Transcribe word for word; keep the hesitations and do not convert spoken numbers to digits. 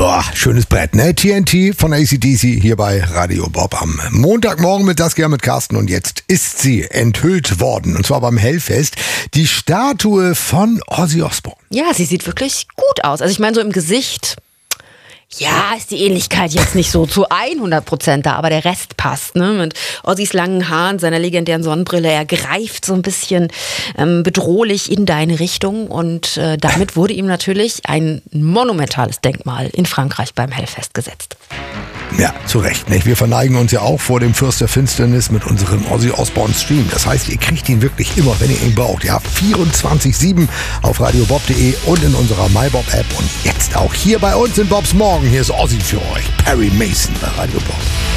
Boah, schönes Brett, ne? T N T von A C D C hier bei Radio Bob am Montagmorgen mit Saskia, mit Carsten. Und jetzt ist sie enthüllt worden. Und zwar beim Hellfest. Die Statue von Ozzy Osbourne. Ja, sie sieht wirklich gut aus. Also ich meine, so im Gesicht, ja, ist die Ähnlichkeit jetzt nicht so zu hundert Prozent da, aber der Rest passt, ne? Mit Ozzys langen Haaren, seiner legendären Sonnenbrille, er greift so ein bisschen ähm, bedrohlich in deine Richtung und äh, damit wurde ihm natürlich ein monumentales Denkmal in Frankreich beim Hellfest gesetzt. Ja, zu Recht, nicht? Wir verneigen uns ja auch vor dem Fürst der Finsternis mit unserem Ozzy Osbourne Stream. Das heißt, ihr kriegt ihn wirklich immer, wenn ihr ihn braucht. Ja, vierundzwanzig sieben auf radiobob punkt de und in unserer MyBob-App. Und jetzt auch hier bei uns in Bobs Morgen. Hier ist Ozzy für euch. Perry Mason bei Radio Bob.